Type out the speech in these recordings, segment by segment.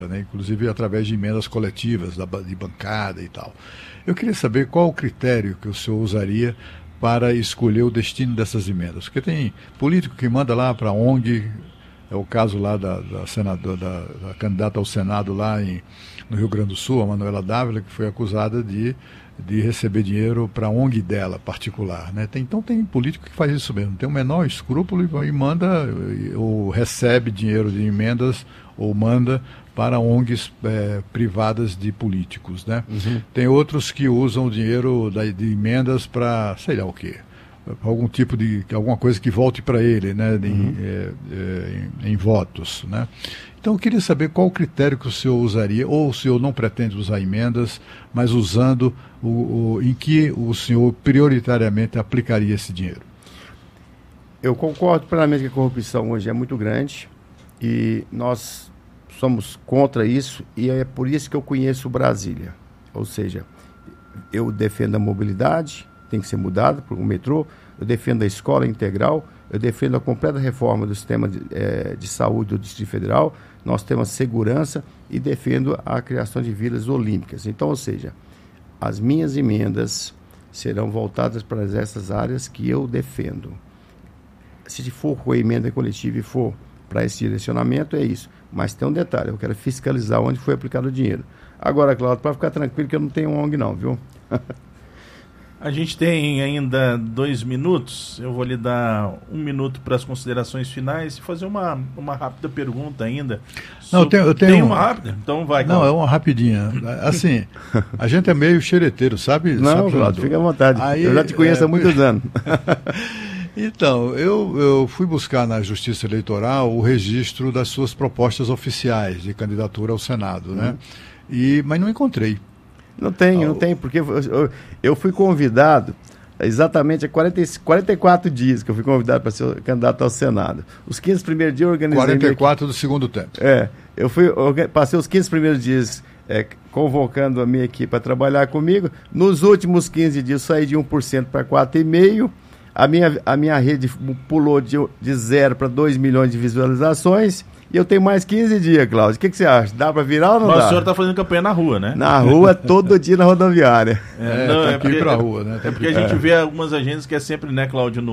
né? Inclusive através de emendas coletivas, de bancada e tal. Eu queria saber qual o critério que o senhor usaria para escolher o destino dessas emendas. Porque tem político que manda lá para a ONG, é o caso lá da candidata ao Senado lá no Rio Grande do Sul, a Manuela Dávila, que foi acusada de receber dinheiro para a ONG dela, particular, né? Então tem político que faz isso mesmo, tem o menor escrúpulo e manda, ou recebe dinheiro de emendas, ou manda para ONGs privadas de políticos, né? Uhum. Tem outros que usam o dinheiro de emendas para, sei lá o quê, algum tipo de, alguma coisa que volte para ele, né? Em votos, né? Então eu queria saber qual o critério que o senhor usaria, ou o senhor não pretende usar emendas, mas usando em que o senhor prioritariamente aplicaria esse dinheiro. Eu concordo plenamente que a corrupção hoje é muito grande e nós somos contra isso, e é por isso que eu conheço Brasília. Ou seja, eu defendo a mobilidade, tem que ser mudada para o metrô, eu defendo a escola integral, eu defendo a completa reforma do sistema de saúde do Distrito Federal, nós temos segurança e defendo a criação de vilas olímpicas. Então, ou seja, as minhas emendas serão voltadas para essas áreas que eu defendo. Se for com a emenda coletiva e for para esse direcionamento, é isso. Mas tem um detalhe, eu quero fiscalizar onde foi aplicado o dinheiro. Agora, Cláudio, para ficar tranquilo que eu não tenho ONG não, viu? A gente tem ainda 2 minutos, eu vou lhe dar 1 minuto para as considerações finais e fazer uma rápida pergunta ainda. Não, eu tenho tem uma rápida? Então vai, Cláudio. Não, é uma rapidinha. Assim, a gente é meio xereteiro, sabe? Não, Cláudio, fica à vontade. Aí, eu já te conheço há muitos anos. Então, eu fui buscar na Justiça Eleitoral o registro das suas propostas oficiais de candidatura ao Senado, né? Mas não encontrei. Não tem, porque eu fui convidado exatamente há 44 dias que eu fui convidado para ser candidato ao Senado. Os 15 primeiros dias eu organizei... 44 do segundo tempo. Passei os 15 primeiros dias convocando a minha equipe para trabalhar comigo. Nos últimos 15 dias saí de 1% para 4,5%. A minha rede pulou de 0 para 2 milhões de visualizações. E eu tenho mais 15 dias, Cláudio. O que você acha? Dá para virar ou não dá? Mas o senhor está fazendo campanha na rua, né? Na rua, todo dia na rodoviária. Tem que ir para a rua, né? Porque a gente vê algumas agências que é sempre, né, Cláudio,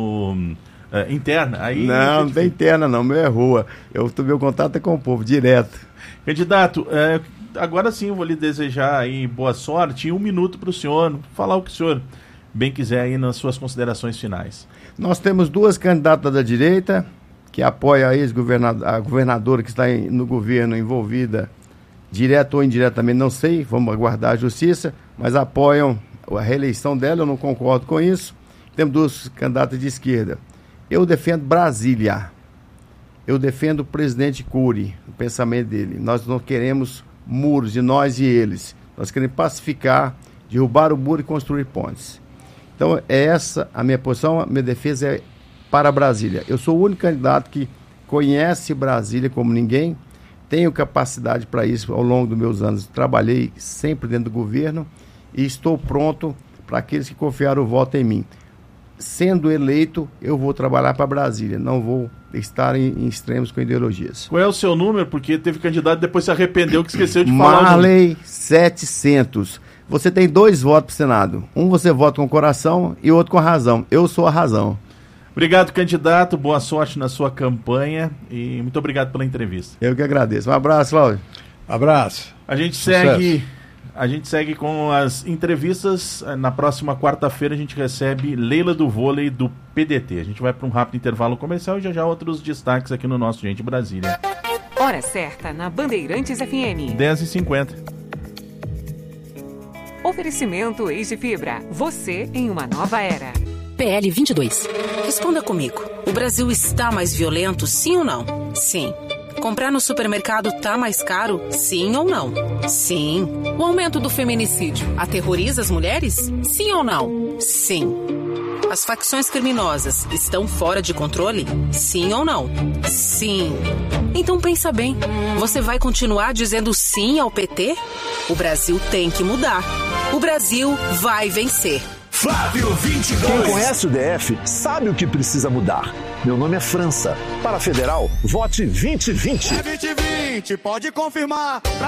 interna. Aí não tem interna não, meu é rua. Meu contato é com o povo, direto. Candidato, agora sim eu vou lhe desejar aí boa sorte e 1 minuto para o senhor falar o que o senhor bem quiser aí nas suas considerações finais. Nós temos 2 candidatas da direita, que apoia a governadora que está no governo envolvida, direto ou indiretamente, não sei, vamos aguardar a justiça, mas apoiam a reeleição dela, eu não concordo com isso. Temos 2 candidatas de esquerda. Eu defendo Brasília, eu defendo o presidente Cury, o pensamento dele. Nós não queremos muros de nós e eles, nós queremos pacificar, derrubar o muro e construir pontes. Então, é essa a minha posição, a minha defesa é para Brasília. Eu sou o único candidato que conhece Brasília como ninguém, tenho capacidade para isso ao longo dos meus anos. Trabalhei sempre dentro do governo e estou pronto para aqueles que confiaram o voto em mim. Sendo eleito, eu vou trabalhar para Brasília, não vou estar em extremos com ideologias. Qual é o seu número? Porque teve candidato e depois se arrependeu que esqueceu de falar. Marley 700. Você tem 2 votos para o Senado. Um você vota com o coração e outro com a razão. Eu sou a razão. Obrigado, candidato. Boa sorte na sua campanha e muito obrigado pela entrevista. Eu que agradeço. Um abraço, Cláudio. Abraço. A gente segue com as entrevistas. Na próxima quarta-feira a gente recebe Leila do Vôlei do PDT. A gente vai para um rápido intervalo comercial e já outros destaques aqui no nosso Gente Brasília. Hora certa na Bandeirantes FM. 10h50. Oferecimento Eis de Fibra. Você em uma nova era. PL 22. Responda comigo. O Brasil está mais violento, sim ou não? Sim. Comprar no supermercado tá mais caro, sim ou não? Sim. O aumento do feminicídio aterroriza as mulheres? Sim ou não? Sim. As facções criminosas estão fora de controle? Sim ou não? Sim. Então pensa bem, você vai continuar dizendo sim ao PT? O Brasil tem que mudar. O Brasil vai vencer. Flávio 22. Quem conhece o DF sabe o que precisa mudar. Meu nome é França. Para a Federal, vote 2020. É 2020, pode confirmar.